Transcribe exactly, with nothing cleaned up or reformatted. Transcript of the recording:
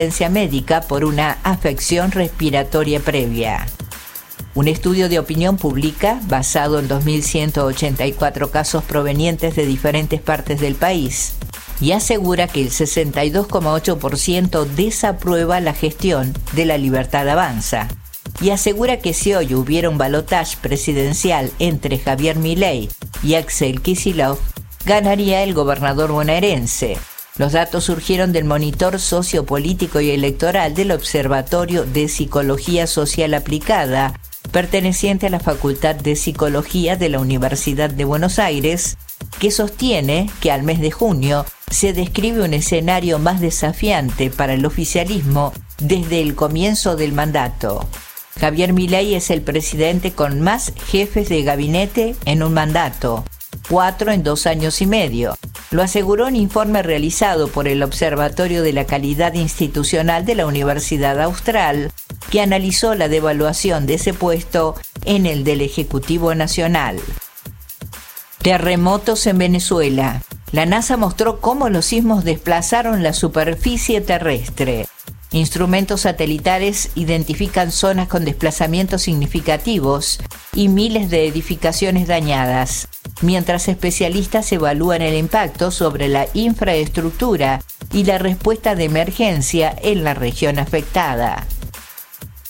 asistencia médica por una afección respiratoria previa. Un estudio de opinión pública, basado en dos mil ciento ochenta y cuatro casos provenientes de diferentes partes del país, y asegura que el sesenta y dos coma ocho por ciento desaprueba la gestión de la Libertad Avanza, y asegura que si hoy hubiera un balotaje presidencial entre Javier Milei y Axel Kicillof, ganaría el gobernador bonaerense. Los datos surgieron del monitor sociopolítico y electoral del Observatorio de Psicología Social Aplicada, perteneciente a la Facultad de Psicología de la Universidad de Buenos Aires, que sostiene que al mes de junio se describe un escenario más desafiante para el oficialismo desde el comienzo del mandato. Javier Milei es el presidente con más jefes de gabinete en un mandato, cuatro en dos años y medio. Lo aseguró un informe realizado por el Observatorio de la Calidad Institucional de la Universidad Austral, que analizó la devaluación de ese puesto en el del Ejecutivo Nacional. Terremotos en Venezuela. La NASA mostró cómo los sismos desplazaron la superficie terrestre. Instrumentos satelitales identifican zonas con desplazamientos significativos y miles de edificaciones dañadas, mientras especialistas evalúan el impacto sobre la infraestructura y la respuesta de emergencia en la región afectada.